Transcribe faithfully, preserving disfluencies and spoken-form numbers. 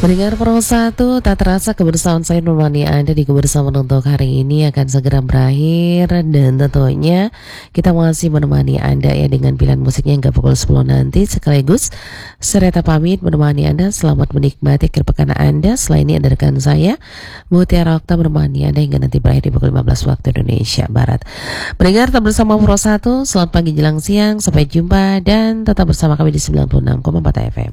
Pendengar Pro satu, tak terasa kebersamaan saya menemani Anda di kebersamaan untuk hari ini akan segera berakhir. Dan tentunya kita masih menemani Anda ya dengan pilihan musiknya hingga pukul sepuluh nanti. Sekaligus Sereta pamit menemani Anda. Selamat menikmati akhir pekan Anda. Selain ini ada rekan saya Mutiara Okta menemani Anda hingga nanti berakhir di pukul lima belas waktu Indonesia Barat. Pendengar tetap bersama Pro satu. Selamat pagi jelang siang. Sampai jumpa dan tetap bersama kami di sembilan puluh enam koma empat F M.